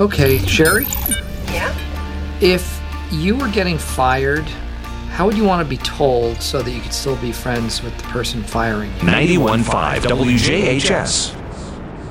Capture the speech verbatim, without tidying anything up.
Okay, Sherry, Yeah? if you were getting fired, how would you want to be told so that you could still be friends with the person firing you? ninety-one point five W J H S.